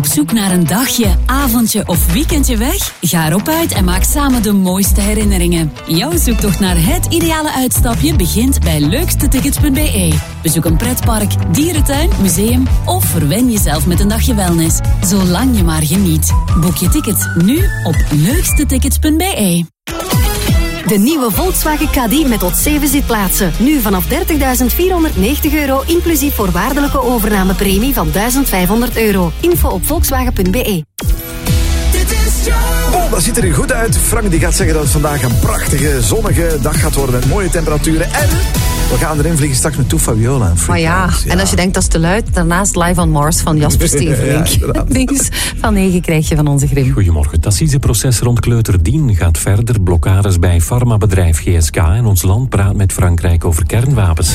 zoek naar een dagje, avondje of weekendje weg? Ga erop uit en maak samen de mooiste herinneringen. Jouw zoektocht naar het ideale uitstapje begint bij leukstetickets.be. Bezoek een pretpark, dierentuin, museum of verwen jezelf met een dagje wellness. Zolang je maar geniet. Boek je tickets nu op leukstetickets.be. De nieuwe Volkswagen Caddy met tot 7 zitplaatsen. Nu vanaf €30.490 inclusief voorwaardelijke overnamepremie van €1.500. Info op volkswagen.be. Oh, dat ziet er goed uit. Frank die gaat zeggen dat het vandaag een prachtige, zonnige dag gaat worden met mooie temperaturen. En we gaan erin vliegen straks met Toe Fabiola. Maar ja, en als je denkt dat is te luid, daarnaast Live on Mars van Jasper Stevenink. Links van 9 krijg je van onze Grim. Goedemorgen. Het assiseproces rond kleuter Dien gaat verder. Blokkades bij farmabedrijf GSK en ons land praat met Frankrijk over kernwapens.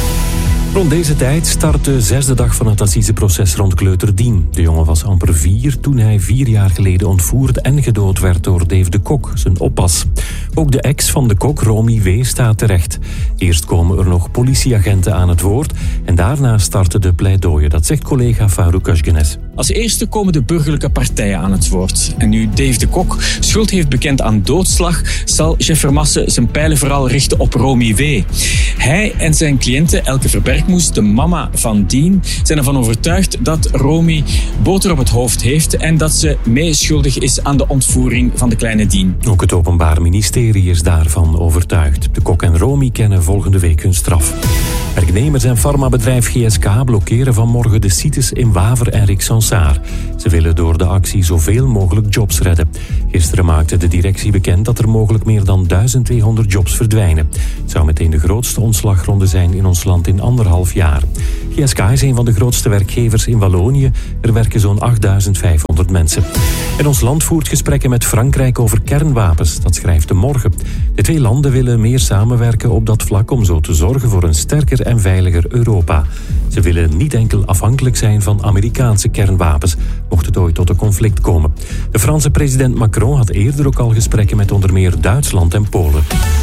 Rond deze tijd start de 6e dag van het assiseproces rond kleuter Dien. De jongen was amper 4 toen hij 4 jaar geleden ontvoerd en gedood werd door Dave de Kok, zijn oppas. Ook de ex van de Kok, Romy W., staat terecht. Eerst komen er nog politieagenten aan het woord en daarna starten de pleidooien. Dat zegt collega Farouk Ashgenes. Als eerste komen de burgerlijke partijen aan het woord. En nu Dave de Kok schuld heeft bekend aan doodslag, zal chef Vermassen zijn pijlen vooral richten op Romy W. Hij en zijn cliënte Elke Verbergmoes, de mama van Dien, zijn ervan overtuigd dat Romy boter op het hoofd heeft en dat ze meeschuldig is aan de ontvoering van de kleine Dien. Ook het Openbaar Ministerie is daarvan overtuigd. De Kok en Romy kennen volgende week hun straf. Werknemers en farmabedrijf GSK blokkeren vanmorgen de sites in Waver en Rixensart. Ze willen door de actie zoveel mogelijk jobs redden. Gisteren maakte de directie bekend dat er mogelijk meer dan 1200 jobs verdwijnen. Het zou meteen de grootste ontslagronde zijn in ons land in 1,5 jaar. GSK is een van de grootste werkgevers in Wallonië. Er werken zo'n 8500 mensen. En ons land voert gesprekken met Frankrijk over kernwapens. Dat schrijft de Morgen. De 2 landen willen meer samenwerken op dat vlak om zo te zorgen voor een sterker en veiliger Europa. Ze willen niet enkel afhankelijk zijn van Amerikaanse kernwapens, mocht het ooit tot een conflict komen. De Franse president Macron had eerder ook al gesprekken met onder meer Duitsland en Polen.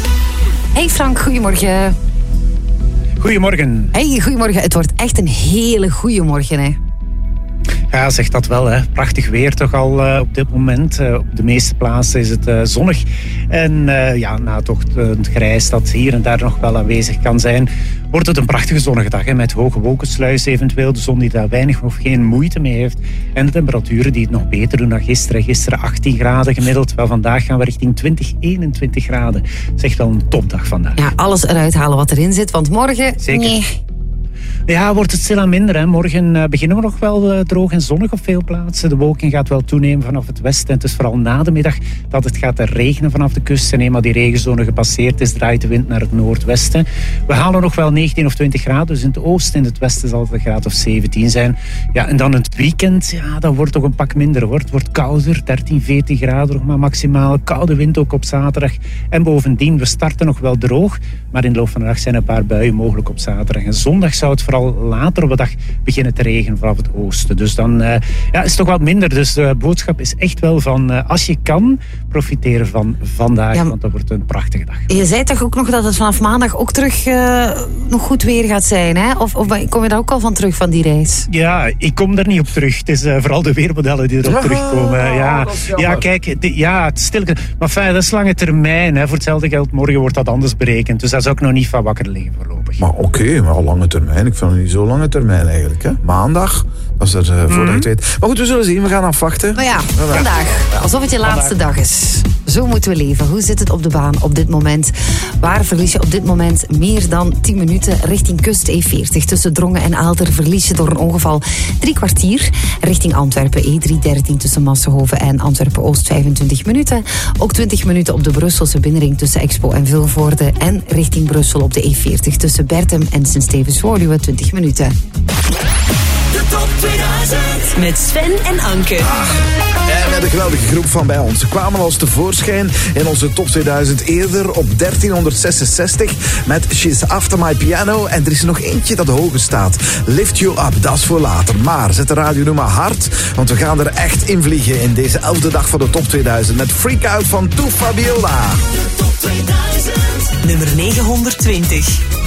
Hey Frank, goedemorgen. Goedemorgen. Hey, goedemorgen. Het wordt echt een hele goeie morgen, hè? Ja, zeg dat wel. Hè. Prachtig weer toch al op dit moment. Op de meeste plaatsen is het zonnig. En na toch het grijs dat hier en daar nog wel aanwezig kan zijn, wordt het een prachtige zonnige dag. Hè, met hoge wolkensluis eventueel. De zon die daar weinig of geen moeite mee heeft. En de temperaturen die het nog beter doen dan gisteren. Gisteren 18 graden gemiddeld. Wel, vandaag gaan we richting 20, 21 graden. Dat is echt wel een topdag vandaag. Ja, alles eruit halen wat erin zit. Want morgen... Zeker. Nee. Ja, wordt het stilaan minder. Hè. Morgen beginnen we nog wel droog en zonnig op veel plaatsen. De wolking gaat wel toenemen vanaf het westen. En het is vooral na de middag dat het gaat regenen vanaf de kust. En eenmaal die regenzone gepasseerd is, draait de wind naar het noordwesten. We halen nog wel 19 of 20 graden. Dus in het oosten en het westen zal het een graad of 17 zijn. Ja, en dan het weekend, ja, dat wordt toch een pak minder. Het wordt kouder, 13, 14 graden nog maar maximaal. Koude wind ook op zaterdag. En bovendien, we starten nog wel droog. Maar in de loop van de dag zijn een paar buien mogelijk op zaterdag. En zondag zou het vooral later op de dag beginnen te regenen vanaf het oosten. Dus dan is het toch wat minder. Dus de boodschap is echt wel van, als je kan, profiteren van vandaag. Ja, want dat wordt een prachtige dag. Je zei toch ook nog dat het vanaf maandag ook terug nog goed weer gaat zijn, hè? Of kom je daar ook al van terug van die reis? Ja, ik kom daar niet op terug. Het is vooral de weermodellen die erop terugkomen. Kijk, het stilke. Maar fijn, dat is lange termijn. Hè. Voor hetzelfde geld, morgen wordt dat anders berekend. Dus daar zou ik nog niet van wakker liggen voorlopig. Maar oké, maar lange termijn. Ik vind het niet zo lange termijn eigenlijk. Hè. Maandag, als er voordat je het weet. Maar goed, we zullen zien. We gaan afwachten. Maar ja, vandaag. Alsof het je laatste dag is. Zo moeten we leven. Hoe zit het op de baan op dit moment? Waar verlies je op dit moment meer dan 10 minuten richting kust E40? Tussen Drongen en Aalter verlies je door een ongeval 3 kwartier. Richting Antwerpen E313 tussen Massenhoven en Antwerpen-Oost 25 minuten. Ook 20 minuten op de Brusselse binnenring tussen Expo en Vilvoorde. En richting Brussel op de E40 tussen Bertem en Sint-Stevens-Woluwe 20 minuten. De top 2000 met Sven en Anke. En met een geweldige groep van bij ons. Ze kwamen als tevoorschijn in onze top 2000 eerder op 1366 met She's After My Piano. En er is er nog eentje dat hoger staat. Lift You Up, dat is voor later. Maar zet de radio nu maar hard, want we gaan er echt in vliegen in deze 11e dag van de top 2000 met Freak Out van Toe Fabiola. De top 2000, nummer 920.